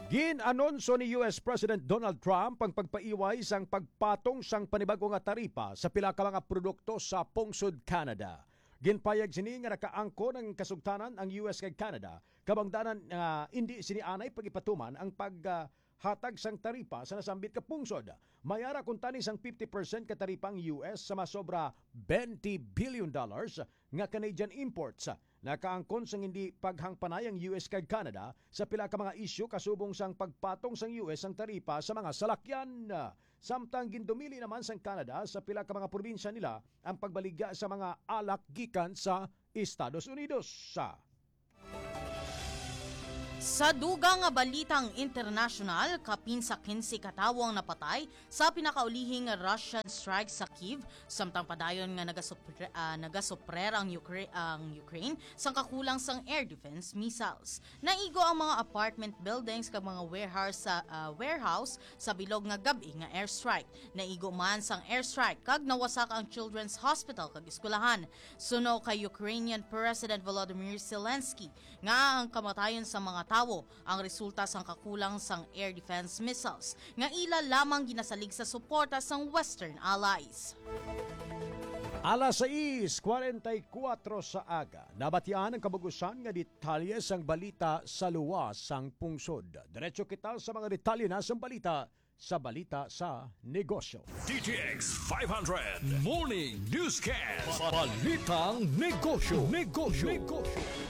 Gin-anonso ni US President Donald Trump ang pagpaiway sang pagpatong sang panibagong nga taripa sa pila ka mga produkto sa pungsod Canada. Ginpayag sini nga nakaangko ng kasugtanan ang US kay Canada kabangdanan hindi sini anay pagipatuman ang hatag sang taripa sa nasambit ka pungsod. Mayara kung tani sang 50% ka taripang US sa masobra $20 billion nga Canadian imports. Nakaangkon sang hindi paghangpanay ang US kag Canada sa pila ka mga isyu kasubong sang pagpatong sang US ang taripa sa mga salakyan. Samtang gindumili naman sang Canada sa pila ka mga probinsya nila ang pagbaligya sa mga alak gikan sa Estados Unidos. Sa dugang nga balitang international, kapin sa 15 katawang napatay sa pinakaulihing Russian strike sa Kyiv, samtang padayon nga nagasuprer ang Ukraine sang kakulang sang air defense missiles. Naigo ang mga apartment buildings kag mga warehouse sa bilog nga gabi nga airstrike. Naigo man sang airstrike kag nawasak ang Children's Hospital kag eskwelahan. Suno kay Ukrainian President Volodymyr Zelensky nga ang kamatayon sa mga tawo ang resulta sang kakulang sang air defense missiles nga ila lamang ginasalig sa suporta sang Western allies. Alas 6:44 sa aga, nabatian ang kabugusan nga detalye sang balita sa luwas sang pungsod. Diretso kita sa mga detalye na sang balita sa negosyo. DTX 500 Morning Newscast. Balitang negosyo.